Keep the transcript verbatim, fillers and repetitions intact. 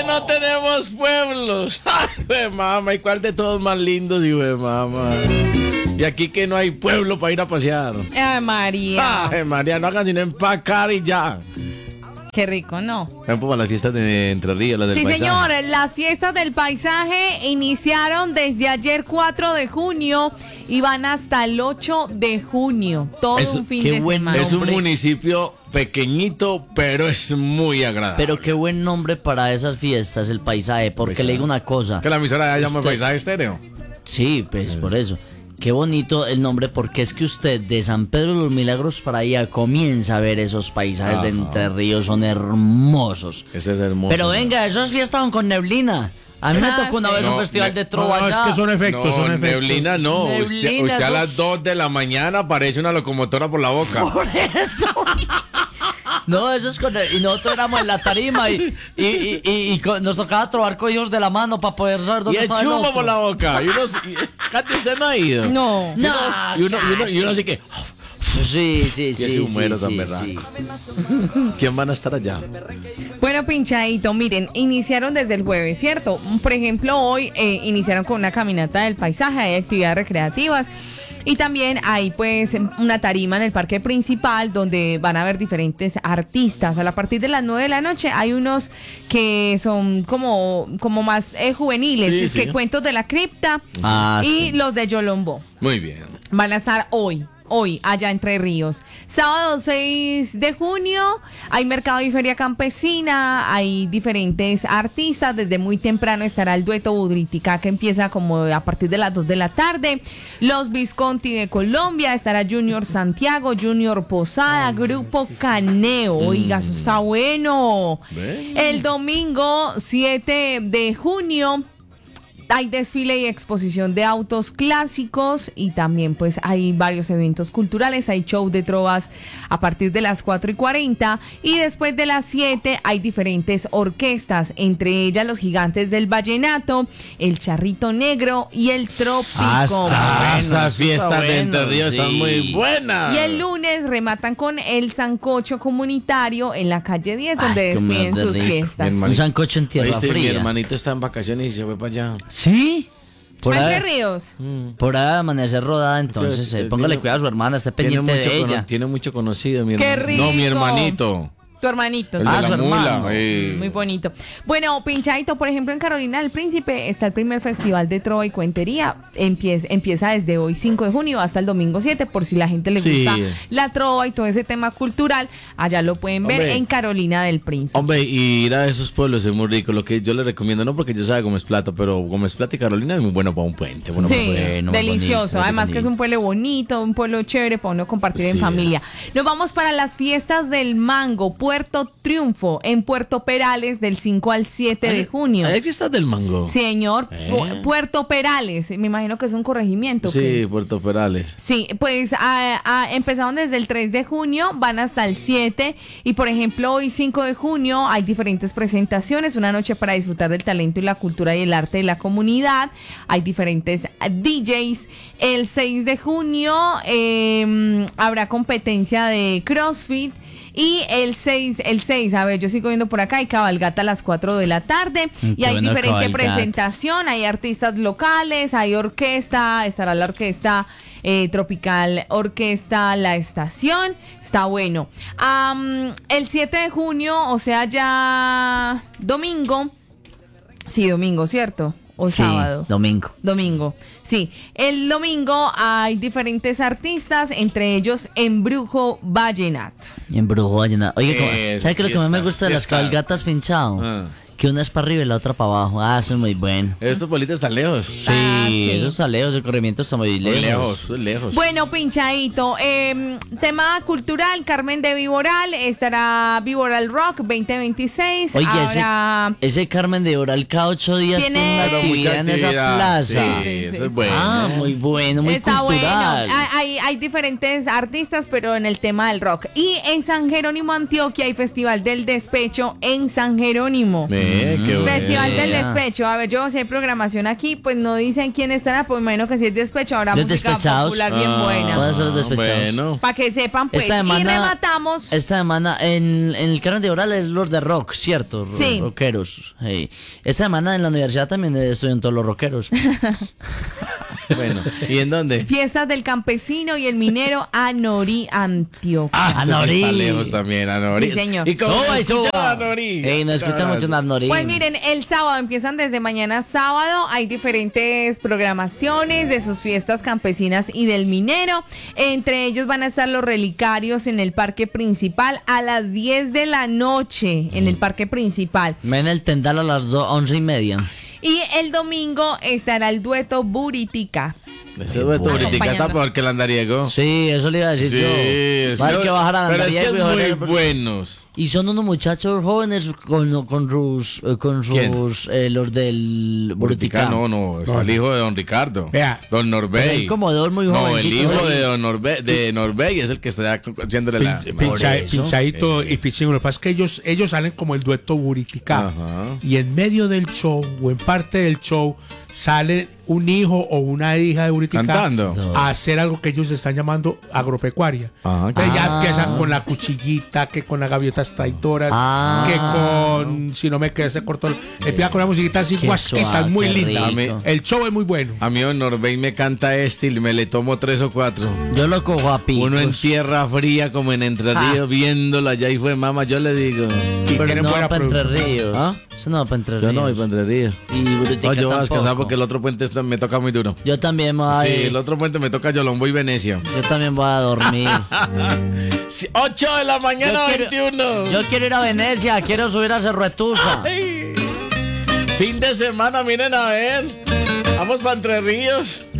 no tenemos pueblos. Ay, mamá, ¿y cuál de todos más lindos, hijo de mamá? Y aquí que no hay pueblo para ir a pasear. Ay, María. Ay, María, no hagan sino empacar y ya. Qué rico, ¿no? Vamos para las fiestas de Entre Ríos, las del Sí, paisaje. señor, las fiestas del paisaje iniciaron desde ayer cuatro de junio y van hasta el ocho de junio. Todo Es- un fin qué de buen semana. Es un Hombre. municipio pequeñito, pero es muy agradable. Pero qué buen nombre para esas fiestas, el paisaje. Porque Paisaje. le digo una cosa. Que la emisora ya llama Usted- Paisaje Estéreo. Sí, pues por eso. Qué bonito el nombre, porque es que usted de San Pedro de los Milagros para allá comienza a ver esos paisajes de Ajá. Entre Ríos, son hermosos. Ese es hermoso. Pero venga, esas fiestas son con neblina. A mí me Ah, tocó una sí. vez un No, festival ne- de trova No, es allá. que son efectos, No, son efectos. neblina no. Usted, Neblina, usted a esos- las dos de la mañana aparece una locomotora por la boca. Por eso. No, eso es con el- y nosotros éramos en la tarima y, y, y, y- y co- nos tocaba trobar cogidos de la mano para poder saber Y dónde el estaba el chumo otro. por la boca. Y uno, y, Katy, usted no ha ido. No. No, Y uno, y uno, y uno así que. sí, sí, sí. Y ese humero sí, tan sí, berraco. sí. ¿Quién van a estar allá? Bueno, pinchadito, miren, iniciaron desde el jueves, ¿cierto? Por ejemplo, hoy eh, iniciaron con una caminata del paisaje, hay actividades recreativas. Y también hay pues una tarima en el parque principal donde van a haber diferentes artistas. A partir de las nueve de la noche hay unos que son como, como más eh, juveniles, Sí, es que sí. cuentos de la cripta Ah, y sí. los de Yolombo. Muy bien. Van a estar hoy, hoy, allá Entre Ríos. Sábado seis de junio hay mercado y feria campesina, hay diferentes artistas. Desde muy temprano estará el dueto Budritica, que empieza como a partir de las dos de la tarde. Los Visconti de Colombia, estará Junior Santiago, Junior Posada, Grupo Caneo. Oiga, eso está bueno. Ve. El domingo siete de junio hay desfile y exposición de autos clásicos y también pues hay varios eventos culturales, hay show de trovas a partir de las cuatro y cuarenta y después de las siete hay diferentes orquestas, entre ellas los Gigantes del Vallenato, el Charrito Negro y el Trópico. Ah, bueno, esas eso fiestas está de Entre bueno, Ríos están sí. muy buenas. Y el lunes rematan con el sancocho comunitario en la calle diez, donde Ay, cómo despiden de sus rico. fiestas. Mi hermano- Un sancocho en tierra ¿Oíste? Mi fría. hermanito está en vacaciones y se fue para allá. ¿Sí? Por Entre ahí, Ríos. por ahí amanecer rodada, entonces. Eh, eh, póngale tiene- cuidado a su hermana, esté Tiene pendiente mucho, de cono- ella. tiene mucho conocido, mi ¡Qué hermano. No, mi rico! hermanito. Tu hermanito. El Ah, de su la mula. hermano. eh. Muy bonito. Bueno, pinchadito, por ejemplo, en Carolina del Príncipe está el primer festival de trova y cuentería. Empieza, empieza desde hoy cinco de junio hasta el domingo siete, por si la gente le Sí. gusta la trova y todo ese tema cultural. Allá lo pueden ver Hombre. en Carolina del Príncipe. Hombre, y ir a esos pueblos es muy rico. Lo que yo le recomiendo, no porque yo sea de Gómez Plata, pero Gómez Plata y Carolina es muy bueno para un puente. Bueno para Sí, pasear. bueno, muy delicioso. bonito, muy Además que es bonito. un pueblo bonito, un pueblo chévere para uno compartir en Sí. familia. Nos vamos para las fiestas del mango, Puerto Triunfo, en Puerto Perales del cinco al siete de junio. ¿Hay fiestas del mango? Señor, Eh. Pu- Puerto Perales, me imagino que es un corregimiento. ¿o Sí, qué? Puerto Perales. Sí, pues a- a- empezaron desde el tres de junio, van hasta el siete y por ejemplo hoy cinco de junio hay diferentes presentaciones, una noche para disfrutar del talento y la cultura y el arte de la comunidad, hay diferentes D Js, el seis de junio eh, habrá competencia de CrossFit. Y el seis, el seis, a ver, yo sigo viendo por acá, hay cabalgata a las cuatro de la tarde Mm, y qué hay bueno, diferente cabalgatas. presentación, hay artistas locales, hay orquesta, estará la orquesta eh, Tropical Orquesta La Estación, está bueno. Am, el siete de junio, o sea ya domingo, sí, domingo, ¿cierto? O Sí, sábado. domingo. Domingo, sí. El domingo hay diferentes artistas, entre ellos Embrujo Vallenato. En Brujo Vallenato. Oye, ¿cómo- Eh, ¿sabe qué es lo que más me fiestas, gusta de las fiestas. cabalgatas pinchado? Ah. Que una es para arriba y la otra para abajo. Ah, eso es muy bueno. Estos pueblitos están lejos. Sí, Ah, sí. esos aleos, el corrimiento está muy Muy lejos. lejos, muy lejos. Bueno, pinchadito. eh, tema cultural, Carmen de Viboral, estará Viboral Rock veinte veintiséis. Oye, Habrá... ese, ese Carmen de Oral cada ocho días Tiene- tiene una Pero actividad mucha en esa actividad, plaza. Sí, eso Sí, es bueno. Ah, muy bueno, muy Está cultural. bueno. Hay, hay, hay diferentes artistas, pero en el tema del rock. Y en San Jerónimo, Antioquia, hay Festival del Despecho en San Jerónimo. Bien. Ve, qué bueno. Festival del Yeah. Despecho. A ver, yo si hay programación aquí, pues no dicen quién estará, pues imagino que si es despecho habrá Los música despechados. popular bien Ah, buena. Pueden ser los despechados. Bueno. Para que sepan, pues. Esta Y semana- rematamos. Esta semana en, en el canal de oral es los de rock, ¿cierto? Ro- Sí. Rockeros. Hey. Esta semana en la universidad también estudian todos los rockeros. Bueno, ¿y en dónde? Fiestas del campesino y el minero Anorí, Antioquia. Ah, eso sí Anorí. está lejos también, Anorí. Sí, señor. ¿Y cómo Suba y escucha suba. Anorí? Ey, no escuchan mucho en Anorí. Pues miren, el sábado empiezan desde mañana sábado, hay diferentes programaciones de sus fiestas campesinas y del minero. Entre ellos van a estar los relicarios en el parque principal a las diez de la noche en el parque principal. Ven el tendal a las do- once y media. Y el domingo estará el dueto Buritica. Ese dueto Buritica está Acompañando. peor que el andariego. Sí, eso le iba a decir Sí, yo. es Va a haber que- que bajar a pero es que es Andariego y muy bajar- buenos. Y son unos muchachos jóvenes con, con sus, eh, con ¿Quién? sus eh, los del Buritica, Buritica. no, no, está No, el no. hijo de don Ricardo. Vea. Don Pero Norbey. hay como dos muy No, el jovencitos hijo ahí. de don Norbey, de Norbey es el que está haciéndole la... Pin- Por pincha- eso. pinchadito y pichín. Lo que pasa es que ellos, ellos salen como el dueto Buritica. Ajá. Y en medio del show o en parte del show sale un hijo o una hija de Buritica Cantando. a hacer algo que ellos están llamando agropecuaria. Ajá. Entonces ya Ah. empiezan con la cuchillita, que con las gaviotas traitoras, Ah. que con, si no me quedé se cortó, empieza con la musiquita así Qué guasquita, suave, muy qué linda. rico. El show es muy bueno. A mí don Norbey me canta este y me le tomo tres o cuatro. Yo lo cojo a picos. Uno en tierra fría como en Entre Ah. Ríos viéndolo allá y fue mamá, yo le digo. Y Pero tienen no buena va para Entre producción. Ríos. ¿Ah? Eso no va para Entre Yo Ríos. no voy para Entre Ríos. Y Buritica No, yo voy a tampoco. descansar porque el otro puente está- me toca muy duro. Yo también voy. Sí, el otro puente me toca Yolombo y Venecia. Yo también voy a dormir. Sí, ocho de la mañana, Yo quiero- veintiuno. Yo quiero ir a Venecia, quiero subir a Cerruetusa. Ay. Fin de semana, miren a ver. Vamos para Entre Ríos.